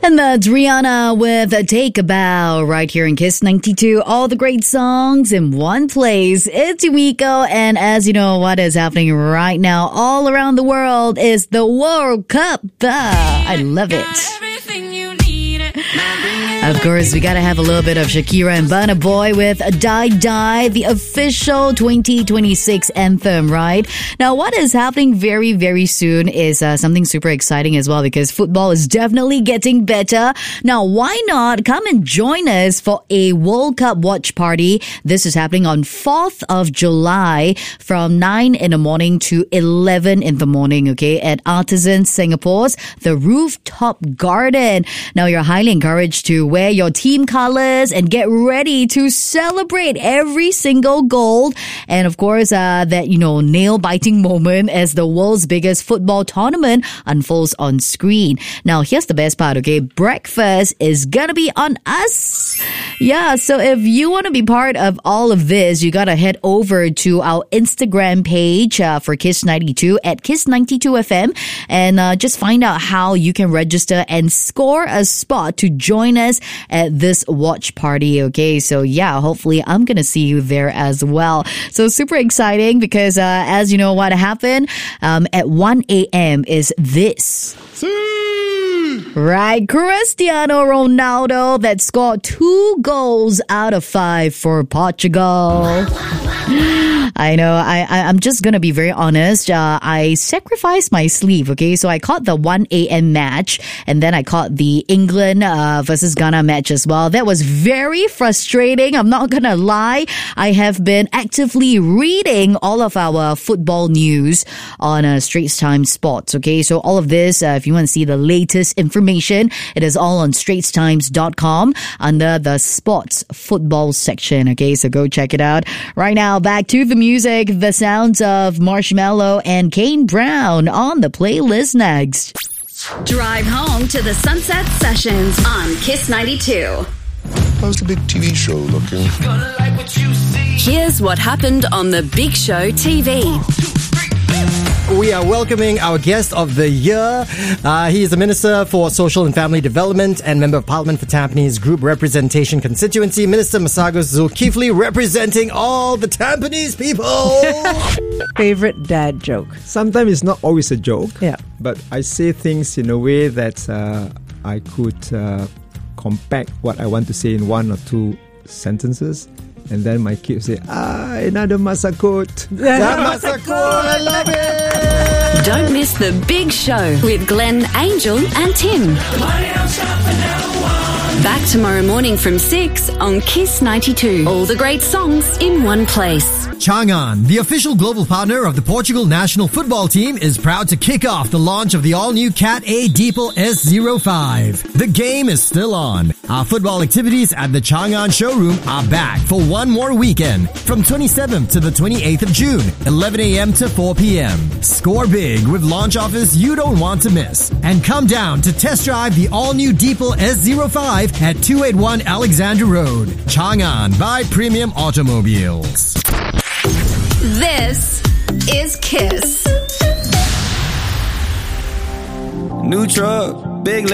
And that's Rihanna with Take a Bow right here in Kiss 92. All the great songs in one place. It's Yumiko, and as you know, what is happening right now all around the world is the World Cup. I love it. Of course, we gotta have a little bit of Shakira and Burna Boy with Die Die, the official 2026 anthem, right? Now, what is happening very, very soon is something super exciting as well, because football is definitely getting better. Now, why not come and join us for a World Cup watch party? This is happening on 4th of July from 9 in the morning to 11 in the morning, okay, at Artisan Singapore's The Rooftop Garden. Now, you're highly encouraged to wear your team colors and get ready to celebrate every single goal. And of course, that, nail-biting moment as the world's biggest football tournament unfolds on screen. Now, here's the best part, okay? Breakfast is gonna be on us. Yeah, so if you want to be part of all of this, you gotta head over to our Instagram page for Kiss 92 at Kiss 92 FM and just find out how you can register and score a spot to join us at this watch party, okay? So yeah, hopefully I'm gonna see you there as well. So super exciting because as you know what happened at 1 a.m. is this. Right, Cristiano Ronaldo that scored 2 goals out of 5 for Portugal. I know, I'm just gonna be very honest. I sacrificed my sleep, okay? So I caught the 1 a.m. match, and then I caught the England versus Ghana match as well. That was very frustrating, I'm not gonna lie. I have been actively reading all of our football news on Straits Times Sports, okay? So all of this, if you want to see the latest information, it is all on straitstimes.com under the sports football section, okay? So go check it out. Right now, back to the music, the sounds of Marshmello and Kane Brown on the playlist next. Drive home to the Sunset Sessions on Kiss 92. How's the big TV show looking? Here's what happened on the Big Show TV. We are welcoming our guest of the year. He is the Minister for Social and Family Development and Member of Parliament for Tampines Group Representation Constituency, Minister Masagos Zulkifli, representing all the Tampines people. Favorite dad joke? Sometimes it's not always a joke. Yeah. But I say things in a way that I could compact what I want to say in 1 or 2 sentences. And then my kids say, another masakot. Masakot, I love it. Don't miss the Big Show with Glenn, Angel and Tim. Back tomorrow morning from 6 on Kiss 92. All the great songs in one place. Changan, the official global partner of the Portugal national football team, is proud to kick off the launch of the all-new Cat A Deepal S05. The game is still on. Our football activities at the Changan showroom are back for one more weekend from 27th to the 28th of June, 11 a.m. to 4 p.m. Score big with launch offers you don't want to miss. And come down to test drive the all-new Deepal S05 at 281 Alexandra Road. Changan by Premium Automobiles. This is Kiss. New truck, big